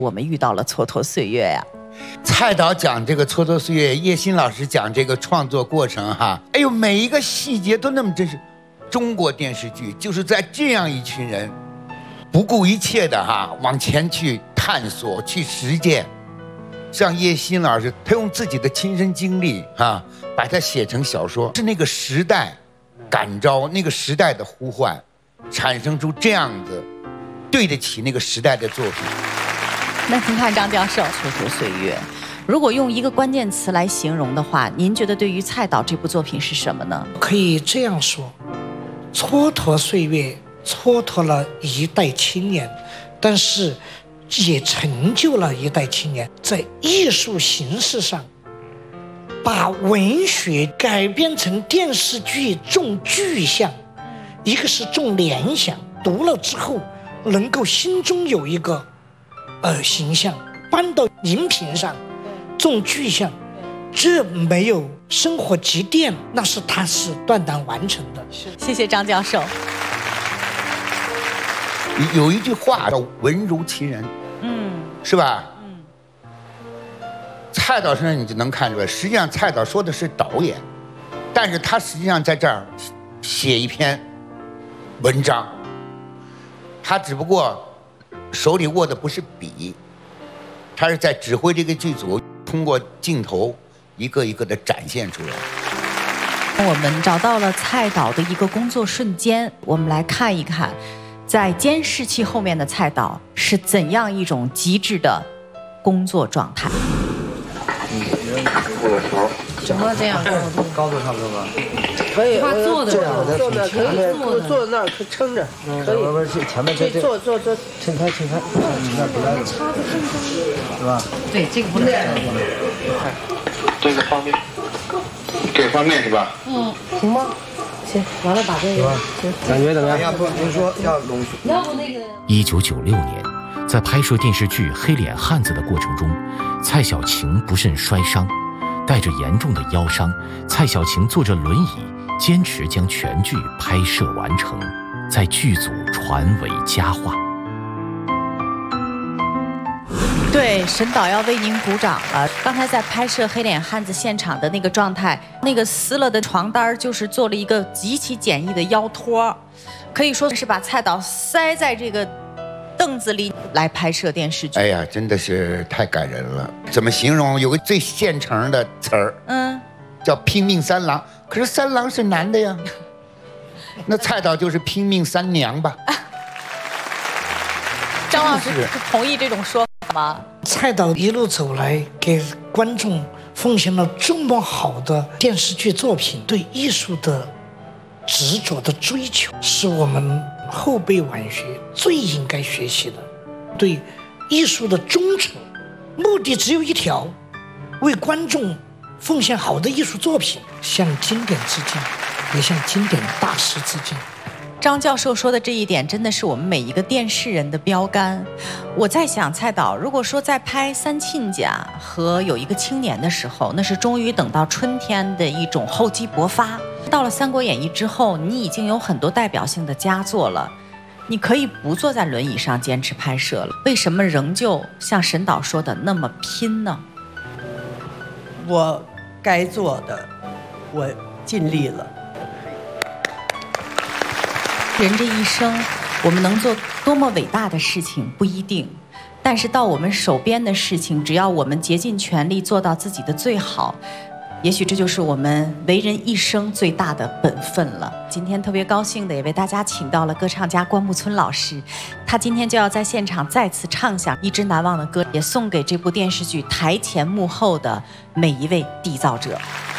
我们遇到了蹉跎岁月呀。 蔡导讲这个蹉跎岁月，叶欣老师讲这个创作过程哈，哎呦，每一个细节都那么真实。中国电视剧就是在这样一群人不顾一切的往前去探索、去实践。像叶欣老师，他用自己的亲身经历把它写成小说，是那个时代感召，那个时代的呼唤，产生出这样子对得起那个时代的作品。 那您看张教授，蹉跎岁月，如果用一个关键词来形容的话，您觉得对于蔡导这部作品是什么呢？ 可以这样说，蹉跎岁月，蹉跎了一代青年，但是也成就了一代青年，在艺术形式上把文学改编成电视剧，重具象，一个是重联想，读了之后能够心中有一个形象，搬到荧屏上重具象，这没有生活积淀，那是他是断档完成的。 谢谢张教授。 有一句话叫文如其人，是吧？蔡导身上你就能看出来，实际上蔡导说的是导演，但是他实际上在这儿写一篇文章，他只不过手里握的不是笔，他是在指挥这个剧组，通过镜头一个一个的展现出来。 我们找到了蔡导的一个工作瞬间，我们来看一看在监视器后面的蔡导是怎样一种极致的工作状态。 怎么这样？ 高度差不多吧？ 可以， 坐的坐的可以，坐那儿撑着，可以。 前面这坐， 撑开，不要插着是吧？ 对，这个不能。 这个方便，这个方便是吧？ 行吗？行，完了把这个。 行，感觉怎么样？要不您说要拢？ 要不那个。 1996年，在拍摄电视剧《黑脸汉子》的过程中，蔡小晴不慎摔伤，带着严重的腰伤，蔡小晴坐着轮椅，坚持将全剧拍摄完成，在剧组传为佳话。 对，沈导要为您鼓掌了。刚才在拍摄《黑脸汉子》现场的那个状态，那个撕了的床单就是做了一个极其简易的腰托，可以说是把蔡导塞在这个凳子里来拍摄电视剧。 哎呀，真的是太感人了。怎么形容？有个最现成的词儿，叫拼命三郎。可是三郎是男的呀，那蔡导就是拼命三娘吧？ 张老师同意这种说法吗？ 蔡导一路走来，给观众奉献了这么好的电视剧作品，对艺术的执着的追求，是我们后辈晚学最应该学习的。对艺术的忠诚，目的只有一条，为观众奉献好的艺术作品，向经典致敬，也向经典大师致敬。 张教授说的这一点真的是我们每一个电视人的标杆。我在想，蔡导如果说在拍《三亲家》和有一个青年的时候，那是终于等到春天的一种厚积薄发。到了《三国演义》之后，你已经有很多代表性的佳作了，你可以不坐在轮椅上坚持拍摄了，为什么仍旧像沈导说的那么拼呢？ 我该做的，我尽力了。 人这一生，我们能做多么伟大的事情不一定，但是到我们手边的事情，只要我们竭尽全力做到自己的最好，也许这就是我们为人一生最大的本分了。今天特别高兴的也为大家请到了歌唱家关牧村老师，他今天就要在现场再次唱响一支难忘的歌，也送给这部电视剧台前幕后的每一位缔造者。